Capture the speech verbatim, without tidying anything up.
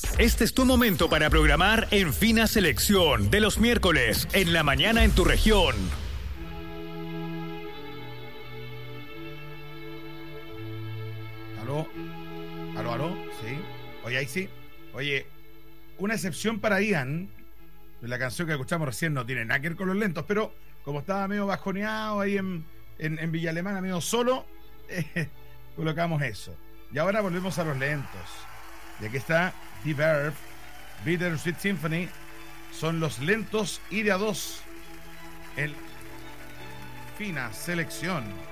Este es tu momento para programar en Fina Selección de los miércoles en la mañana en tu región. Aló, aló, aló, sí. Oye, ahí sí. Oye, una excepción para Ian. La canción que escuchamos recién no tiene nada que ver con los lentos, pero como estaba medio bajoneado ahí en, en, en Villa Alemana, medio solo, eh, colocamos eso. Y ahora volvemos a los lentos. Y aquí está The Verve, Bittersweet Symphony. Son los lentos y de a dos. El Fina Selección.